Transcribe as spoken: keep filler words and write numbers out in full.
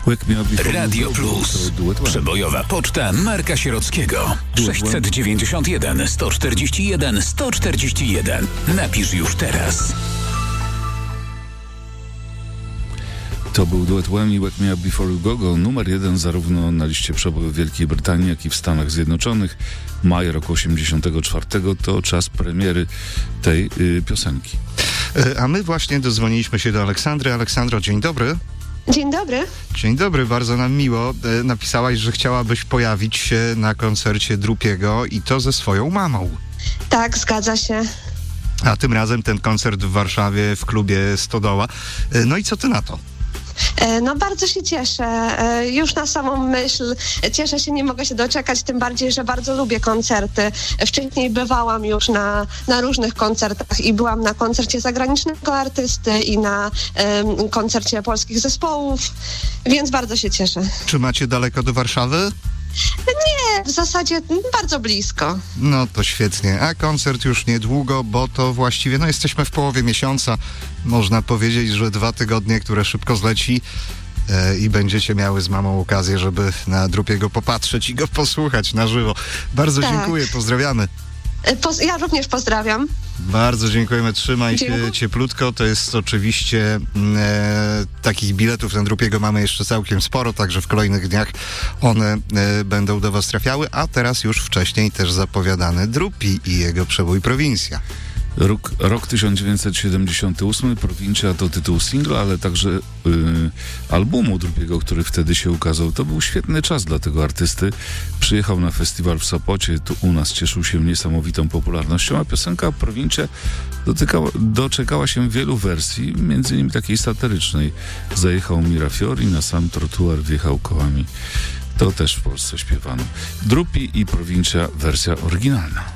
Radio Plus. Przebojowa poczta Marka Sierockiego. sześćset dziewięćdziesiąt jeden sto czterdzieści jeden sto czterdzieści jeden. Napisz już teraz. To był duet Wham i Wake Me Up Before You Go Go, numer jeden zarówno na liście przeboju w Wielkiej Brytanii, jak i w Stanach Zjednoczonych. Maj roku osiemdziesiątego czwartego to czas premiery tej y, piosenki. A my właśnie dodzwoniliśmy się do Aleksandry. Aleksandro, dzień dobry. Dzień dobry. Dzień dobry, bardzo nam miło. Napisałaś, że chciałabyś pojawić się na koncercie Drupiego i to ze swoją mamą. Tak, zgadza się. A tym razem ten koncert w Warszawie w klubie Stodoła. No i co ty na to? No bardzo się cieszę. Już na samą myśl cieszę się, nie mogę się doczekać, tym bardziej, że bardzo lubię koncerty. Wcześniej bywałam już na, na różnych koncertach i byłam na koncercie zagranicznego artysty i na um, koncercie polskich zespołów, więc bardzo się cieszę. Czy macie daleko do Warszawy? Nie, w zasadzie bardzo blisko. No to świetnie. A koncert już niedługo, bo to właściwie, no jesteśmy w połowie miesiąca. Można powiedzieć, że dwa tygodnie, które szybko zleci e, i będziecie miały z mamą okazję, żeby na Drupiego popatrzeć i go posłuchać na żywo. Bardzo tak. Dziękuję, pozdrawiamy. Poz- ja również pozdrawiam. Bardzo dziękujemy, trzymaj się Dziękuję. Cieplutko. To jest oczywiście e, takich biletów na Drupiego mamy jeszcze całkiem sporo, także w kolejnych dniach one e, będą do was trafiały, a teraz już wcześniej też zapowiadany Drupi i jego przebój Prowincja. Rok, rok tysiąc dziewięćset siedemdziesiąty ósmy, Prowincja to tytuł singla, ale także y, albumu Drupiego, który wtedy się ukazał. To był świetny czas dla tego artysty. Przyjechał na festiwal w Sopocie, tu u nas cieszył się niesamowitą popularnością, a piosenka Prowincja dotykała, doczekała się wielu wersji, między innymi takiej satyrycznej. Zajechał Mirafiori, na sam trotuar wjechał kołami. To też w Polsce śpiewano. Drupi i Prowincja, wersja oryginalna.